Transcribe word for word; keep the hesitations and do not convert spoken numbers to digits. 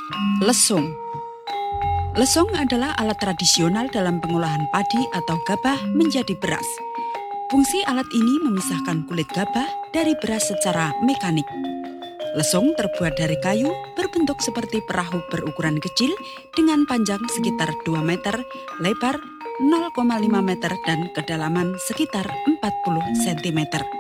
Lesung. Lesung adalah alat tradisional dalam pengolahan padi atau gabah menjadi beras. Fungsi alat ini memisahkan kulit gabah dari beras secara mekanik. Lesung terbuat dari kayu berbentuk seperti perahu berukuran kecil dengan panjang sekitar dua meter, lebar nol koma lima meter dan kedalaman sekitar empat puluh sentimeter.